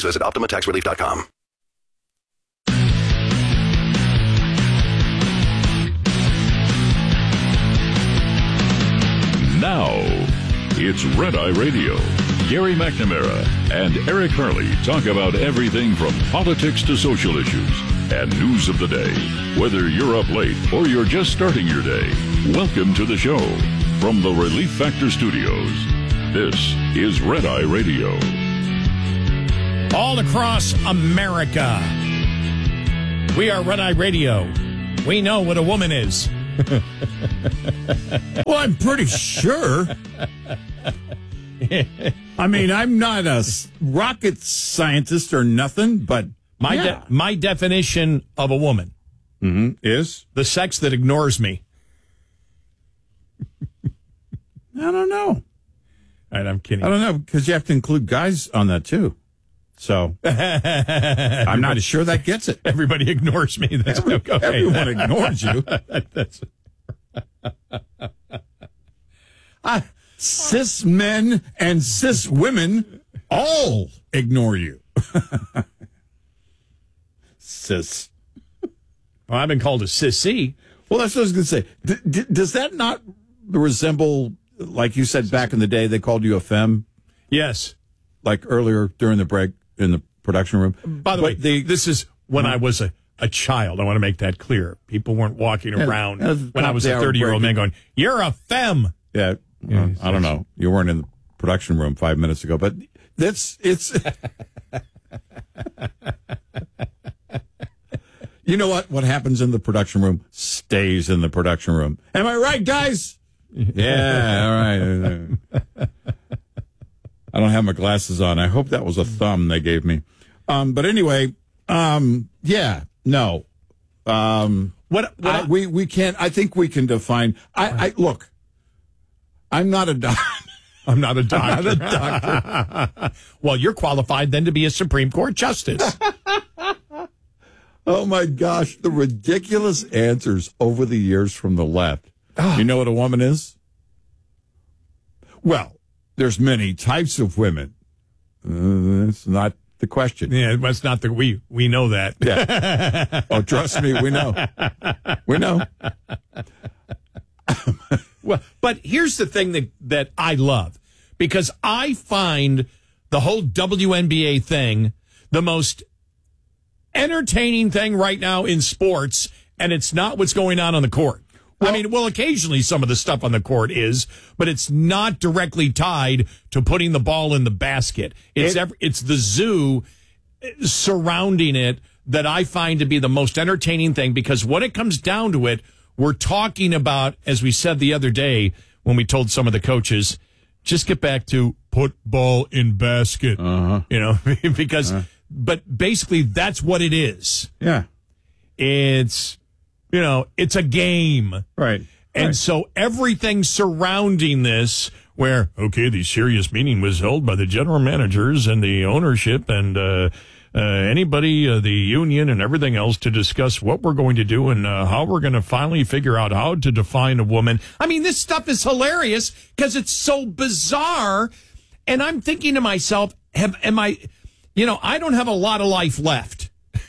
Please visit OptimaTaxRelief.com. Now, it's Red Eye Radio. Gary McNamara and Eric Hurley talk about everything from politics to social issues and news of the day. Whether you're up late or you're just starting your day, welcome to the show. From the Relief Factor Studios, this is Red Eye Radio. All across America, we are Red Eye Radio. We know what a woman is. Well, I'm pretty sure. I mean, I'm not a rocket scientist or nothing, but my definition of a woman is the sex that ignores me. I don't know. All right, I'm kidding. I don't know, because you have to include guys on that, too. So I'm not sure that gets it. Everybody ignores me. That's okay. Everyone ignores you. Cis men and cis women all ignore you. Cis. Well, I've been called a sissy. Well, that's what I was going to say. Does that not resemble, like you said back in the day, they called you a femme? Yes. Like earlier during the break in the production room. By the way, this is when I was a child. I want to make that clear. People weren't walking around when I was a 30-year-old man going, "You're a femme." Yeah, I don't know. You weren't in the production room 5 minutes ago, but it's. You know what? What happens in the production room stays in the production room. Am I right, guys? Yeah, all right. I don't have my glasses on. I hope that was a thumb they gave me. But anyway, yeah, no. We can't. I think we can define. I look. I'm not a doctor. I'm not a doctor. I'm not a doctor. Well, you're qualified then to be a Supreme Court justice. Oh my gosh, the ridiculous answers over the years from the left. You know what a woman is? Well, there's many types of women. That's not the question. Yeah, that's not we know that. Yeah. Oh, trust me, we know. We know. Well, but here's the thing that I love, because I find the whole WNBA thing the most entertaining thing right now in sports, and it's not what's going on the court. Well, occasionally some of the stuff on the court is, but it's not directly tied to putting the ball in the basket. It's the zoo surrounding it that I find to be the most entertaining thing, because when it comes down to it, we're talking about, as we said the other day when we told some of the coaches, just get back to put ball in basket, because, but basically that's what it is. Yeah. It's a game. Right. And so everything surrounding this, where, okay, the serious meeting was held by the general managers and the ownership and anybody, the union and everything else, to discuss what we're going to do and how we're going to finally figure out how to define a woman. I mean, this stuff is hilarious because it's so bizarre. And I'm thinking to myself, I don't have a lot of life left.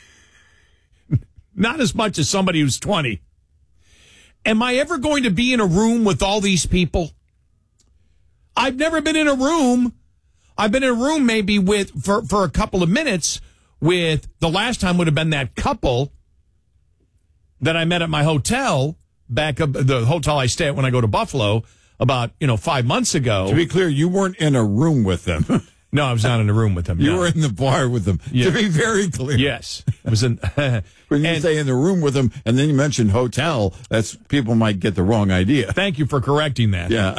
Not as much as somebody who's 20. Am I ever going to be in a room with all these people? I've never been in a room. I've been in a room maybe for a couple of minutes with, the last time would have been that couple that I met at my hotel, back up the hotel I stay at when I go to Buffalo, about 5 months ago. To be clear, you weren't in a room with them. No, I was not in a room with them. You were in the bar with them. Yeah. To be very clear. Yes. I was in. When you say in the room with them and then you mention hotel, that's, people might get the wrong idea. Thank you for correcting that. Yeah.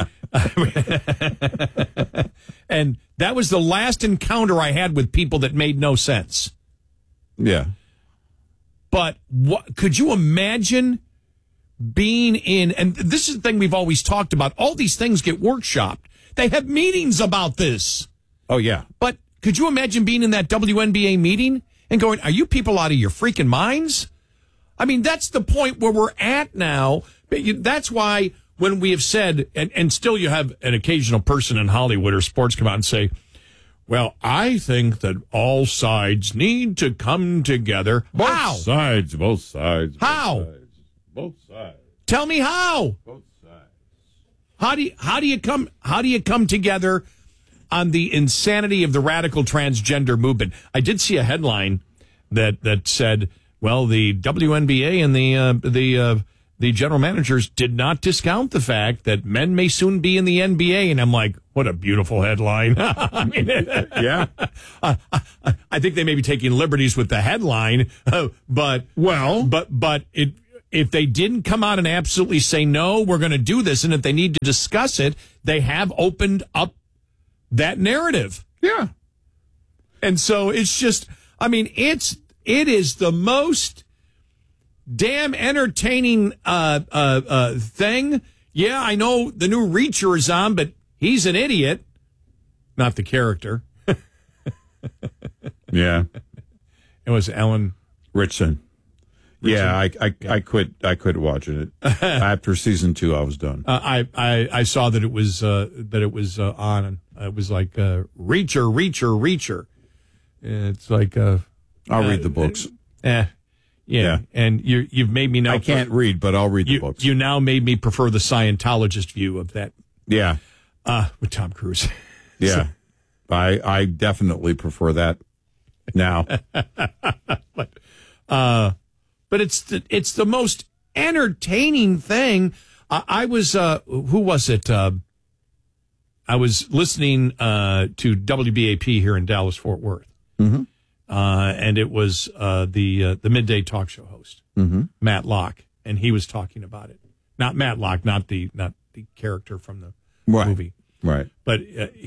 And that was the last encounter I had with people that made no sense. Yeah. But could you imagine being in, and this is the thing we've always talked about, all these things get workshopped. They have meetings about this. Oh, yeah. But could you imagine being in that WNBA meeting and going, are you people out of your freaking minds? I mean, that's the point where we're at now. That's why when we have said, and still you have an occasional person in Hollywood or sports come out and say, Well, I think that all sides need to come together. How? Both sides. How? Both sides. Tell me how. Both sides. How do you come together on the insanity of the radical transgender movement? I did see a headline that said, well, the WNBA and the general managers did not discount the fact that men may soon be in the NBA. And I'm like, what a beautiful headline. I mean, Yeah. I think they may be taking liberties with the headline, but if they didn't come out and absolutely say, no, we're going to do this, and if they need to discuss it, they have opened up that narrative. Yeah. And so it's just, I mean, it is the most damn entertaining thing. Yeah, I know the new Reacher is on, but he's an idiot. Not the character. Yeah. It was Ellen Richardson. Yeah, I quit watching it. After season 2, I was done. I saw that it was on, and it was like Reacher. It's like I'll read the books. Yeah. And you've made me now. I can't read, but I'll read the books. You now made me prefer the Scientologist view of that. Yeah. With Tom Cruise. Yeah. I definitely prefer that now. But it's the most entertaining thing. I was who was it? I was listening to WBAP here in Dallas Fort Worth, and it was the midday talk show host, Matt Locke, and he was talking about it. Not Matt Locke, not the character from the movie, right? But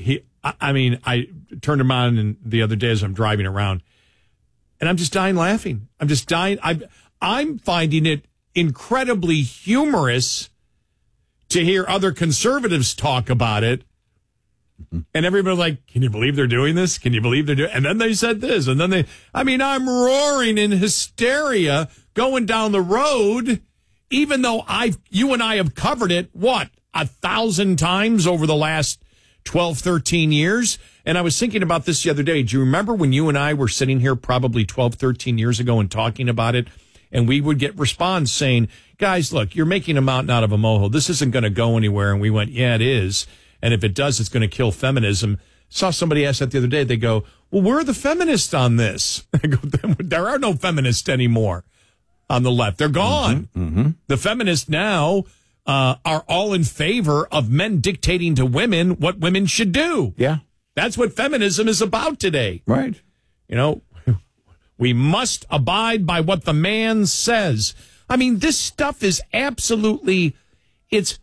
I turned him on and the other day as I'm driving around, and I'm just dying laughing. I'm just dying. I'm finding it incredibly humorous to hear other conservatives talk about it. And everybody's like, can you believe they're doing this? Can you believe they're doing? And then they said this. And then I'm roaring in hysteria going down the road, even though you and I have covered it, 1,000 times over the last 12, 13 years. And I was thinking about this the other day. Do you remember when you and I were sitting here probably 12, 13 years ago and talking about it? And we would get response saying, guys, look, you're making a mountain out of a molehill. This isn't going to go anywhere. And we went, yeah, it is. And if it does, it's going to kill feminism. Saw somebody ask that the other day. They go, well, where are the feminists on this? I go, there are no feminists anymore on the left. They're gone. The feminists now are all in favor of men dictating to women what women should do. Yeah. That's what feminism is about today. Right. You know, we must abide by what the man says. I mean, this stuff is absolutely, it's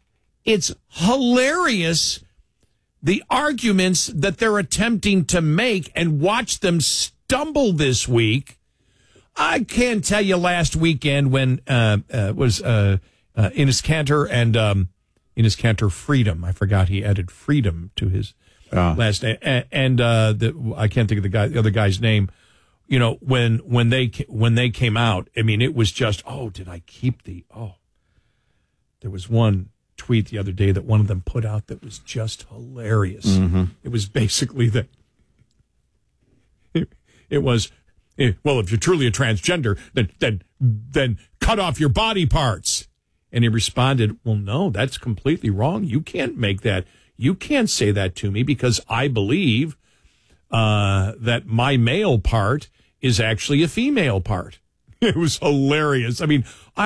hilarious, the arguments that they're attempting to make, and watch them stumble this week. I can't tell you last weekend when was Enes Kanter and Enes Kanter Freedom. I forgot he added Freedom to his last name, and I can't think of the other guy's name. You know, when they came out, I mean, it was just, did I keep there was one tweet the other day that one of them put out that was just hilarious. It was basically that it was, well, if you're truly a transgender, then cut off your body parts. And he responded, well, no, that's completely wrong. You can't make that. You can't say that to me because I believe that my male part is actually a female part. It was hilarious. I mean,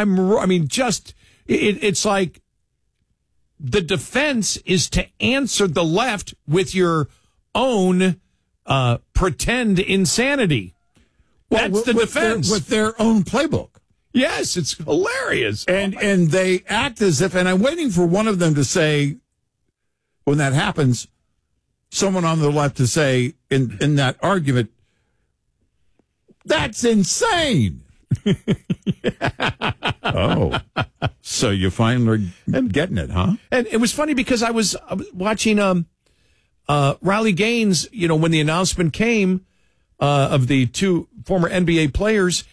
it's like the defense is to answer the left with your own pretend insanity. That's the defense. With their own playbook. Yes, it's hilarious. And they act as if, and I'm waiting for one of them to say, when that happens, someone on the left to say in that argument, that's insane. Oh, so you finally getting it, huh? And it was funny because I was watching Riley Gaines, you know, when the announcement came of the two former NBA players,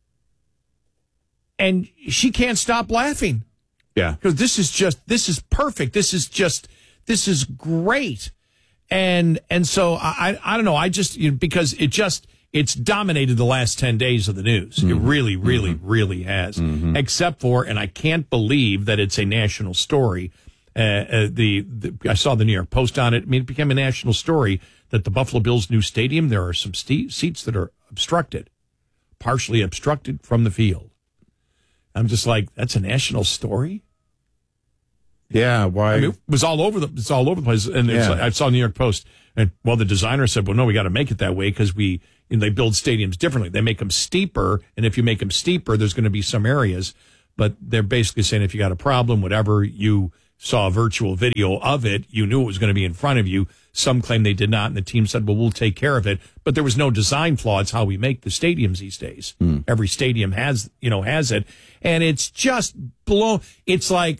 and she can't stop laughing. Yeah. Because this is perfect. This is great. And so I don't know. I just, because it's dominated the last 10 days of the news. It really, really, really has. Except for, and I can't believe that it's a national story. I saw the New York Post on it. I mean, it became a national story that the Buffalo Bills' new stadium, there are some seats that are obstructed, partially obstructed from the field. I'm just like, that's a national story? Yeah, why? I mean, it was all over the place. And it's like, I saw New York Post, and the designer said, well, no, we got to make it that way because they build stadiums differently. They make them steeper, and if you make them steeper, there's going to be some areas. But they're basically saying if you got a problem, whatever, you saw a virtual video of it, you knew it was going to be in front of you. Some claim they did not, and the team said, well, we'll take care of it. But there was no design flaw. It's how we make the stadiums these days. Every stadium has it. And it's just it's like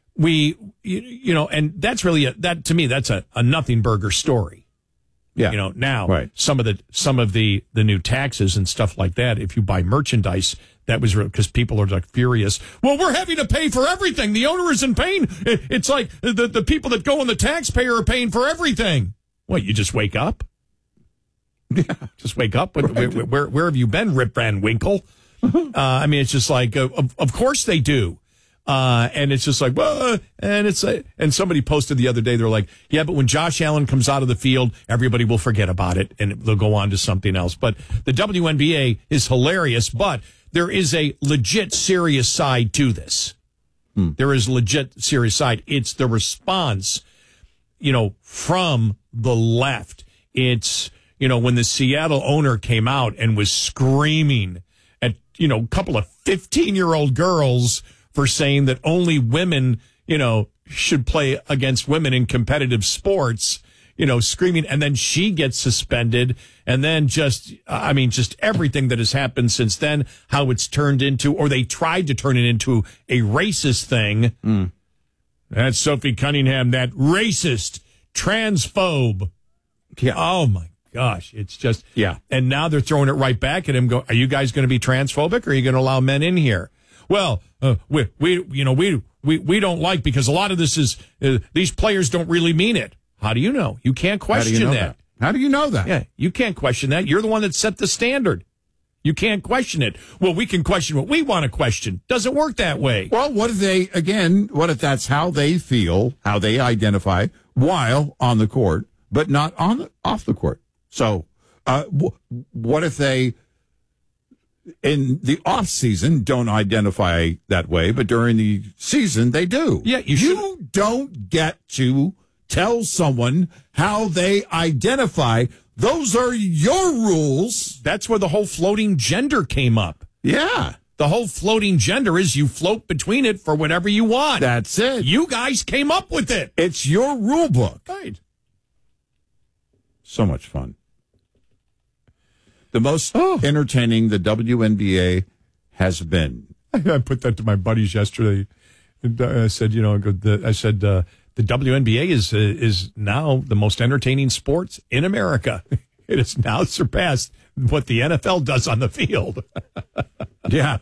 and that's really that to me, that's a nothing burger story. Yeah. Now right. some of the new taxes and stuff like that, if you buy merchandise, that was because people are like furious. Well, we're having to pay for everything. The owner isn't paying. It's like the people that go on the taxpayer are paying for everything. What, you just wake up? Yeah. Just wake up. Right. Where have you been, Rip Van Winkle? I mean, it's just like, of course they do. And it's just like, well, and somebody posted the other day, they're like, yeah, but when Josh Allen comes out of the field, everybody will forget about it and they'll go on to something else. But the WNBA is hilarious, but there is a legit serious side to this. There is legit serious side. It's the response, from the left. It's, when the Seattle owner came out and was screaming at, a couple of 15-year-old girls for saying that only women, should play against women in competitive sports, screaming. And then she gets suspended. And then just everything that has happened since then, how it's turned into, or they tried to turn it into a racist thing. That's Sophie Cunningham, that racist, transphobe. Yeah. Oh, my gosh. It's just. Yeah. And now they're throwing it right back at him. Are you guys going to be transphobic, or are you going to allow men in here? Well, we don't like, because a lot of this is these players don't really mean it. How do you know? You can't question that. How do you know that? Yeah, you can't question that. You're the one that set the standard. You can't question it. Well, we can question what we want to question. Doesn't work that way. Well, what if that's how they feel, how they identify while on the court, but not off the court? So, what if they, in the off season, don't identify that way, but during the season they do? Yeah, you don't get to tell someone how they identify. Those are your rules. That's where the whole floating gender came up. Yeah. The whole floating gender is you float between it for whatever you want. That's it. You guys came up with it. It's your rule book. Right. So much fun. The most entertaining the WNBA has been. I put that to my buddies yesterday. I said, the WNBA is now the most entertaining sports in America. It has now surpassed what the NFL does on the field. Yeah.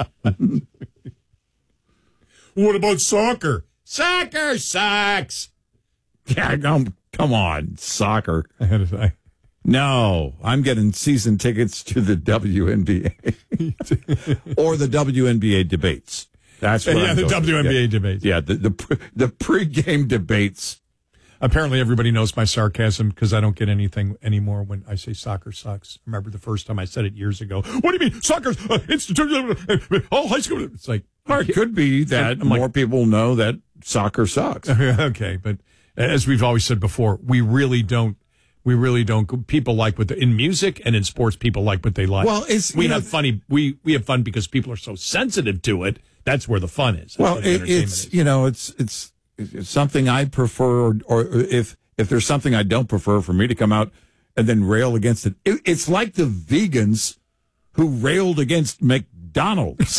What about soccer? Soccer sucks. Yeah, come on, soccer. No, I'm getting season tickets to the WNBA or the WNBA debates. That's what I'm the WNBA debates. Yeah, the pregame debates. Apparently, everybody knows my sarcasm because I don't get anything anymore when I say soccer sucks. Remember the first time I said it years ago? What do you mean soccer's institution? All high school. It's like it could be that more people know that soccer sucks. Okay, but as we've always said before, we really don't. People like what in music and in sports. People like what they like. Well, we have fun because people are so sensitive to it. That's where the fun is. Well, it's something I prefer, or if there's something I don't prefer, for me to come out and then rail against it. It's like the vegans who railed against McDonald's.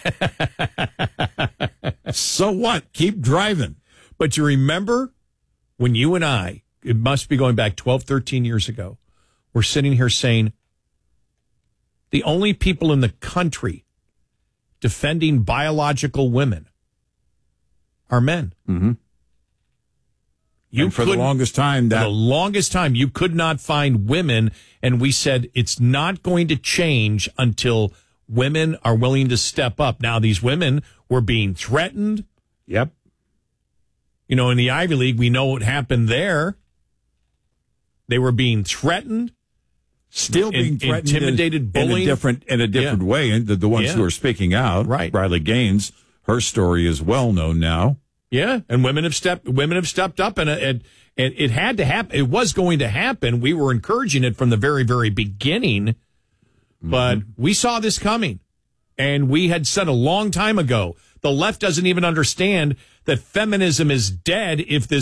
So what? Keep driving. But you remember when you and I, it must be going back 12, 13 years ago, we're sitting here saying the only people in the country defending biological women are men. Mm-hmm. And for the longest time, you could not find women, and we said it's not going to change until women are willing to step up. Now, these women were being threatened. Yep. You know, in the Ivy League, we know what happened there. They were being threatened. Still being threatened, intimidated, bullied in a different way. And the ones who are speaking out, right? Riley Gaines, her story is well known now. Yeah, and women have stepped up, and it had to happen. It was going to happen. We were encouraging it from the very, very beginning, but we saw this coming, and we had said a long time ago the left doesn't even understand that feminism is dead if this